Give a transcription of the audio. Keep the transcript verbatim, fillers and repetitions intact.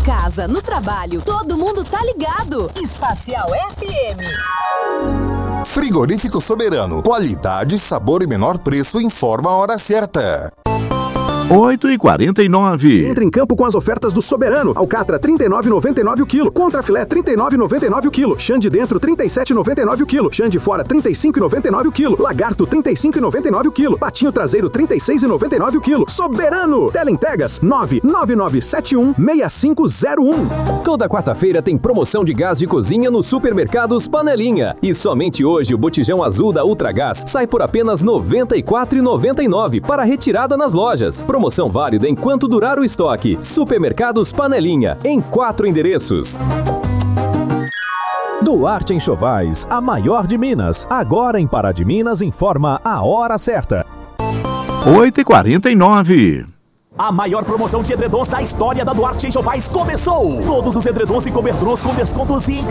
casa, no trabalho, todo mundo tá ligado. Espacial F M. Frigorífico Soberano. Qualidade, sabor e menor preço. Informa a hora certa. oito e quarenta e nove. Entre em campo com as ofertas do Soberano. Alcatra trinta e nove reais e noventa e nove centavos o quilo. Contrafilé trinta e nove reais e noventa e nove centavos o quilo. Chã de dentro trinta e sete reais e noventa e nove centavos o quilo. Chã de fora trinta e cinco reais e noventa e nove centavos o quilo. Lagarto trinta e cinco reais e noventa e nove centavos o quilo. Patinho traseiro trinta e seis reais e noventa e nove centavos o quilo. Soberano. Teleentregas nove nove nove sete um seis cinco zero um. Toda quarta-feira tem promoção de gás de cozinha nos supermercados Panelinha. E somente hoje o botijão azul da Ultragás sai por apenas noventa e quatro reais e noventa e nove centavos para retirada nas lojas. Promoção válida enquanto durar o estoque. Supermercados Panelinha, em quatro endereços. Duarte Enxovais, a maior de Minas. Agora em Pará de Minas, informa a hora certa. oito e quarenta e nove. A maior promoção de edredons da história da Duarte Enxovais começou! Todos os edredons e cobertores com descontos incríveis.